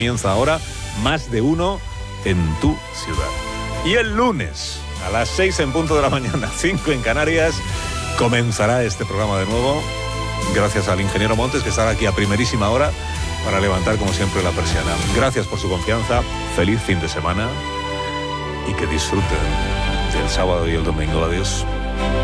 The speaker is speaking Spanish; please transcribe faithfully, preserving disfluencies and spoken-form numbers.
Comienza ahora Más de Uno en tu ciudad. Y el lunes, a las seis en punto de la mañana, cinco en Canarias, comenzará este programa de nuevo. Gracias al ingeniero Montes, que estará aquí a primerísima hora para levantar, como siempre, la persiana. Gracias por su confianza. Feliz fin de semana y que disfruten del sábado y el domingo. Adiós.